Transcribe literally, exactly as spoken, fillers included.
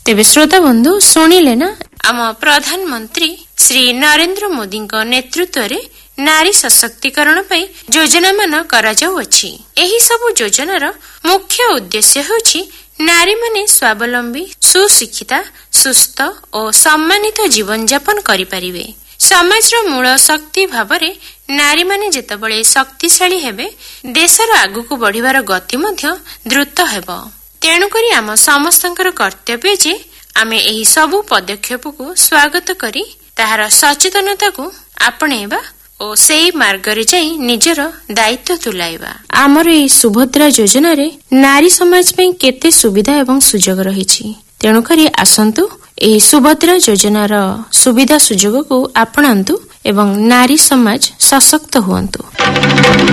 तेबे श्रोता बंधु शुणिले ना आम प्रधानमंत्री श्री नरेंद्र मोदी नेतृत्व रे नारी सशक्तिकरण पई योजना मान करा जाउअछि। एही सब योजनार मुख्य उद्देश्य होछि नारी माने स्वावलंबी, सुशिक्षिता, सुस्थ और सम्मानित जीवन यापन करि परिबे। समाजर मूल शक्ति भावरे नारी माने जेतबळे शक्तिशाली हेबे, देशर आगुक बढ़िबार गति मध्य द्रुत हेबो। तेणुकरी आम समस्तंकर कर्तव्य जे आमे एही सबु पदक्षेप को स्वागत करी ताहार सचेतनता को आपणेबा और सेही मार्गरे जाई निजर दायित्व तुलाइबा। आमर एही सुभद्रा योजना रे नारी समाज पे केते सुविधा एवं सुजोग रहिछि। तेणुकरी आसंतु एही सुभद्रा योजनार सुविधा सुजोग को आपणांतु एवं नारी समाज सशक्त हुअन्तु।